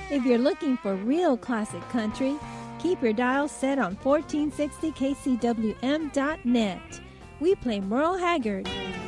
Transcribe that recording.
If you're looking for real classic country, keep your dial set on 1460kcwm.net. We play Merle Haggard,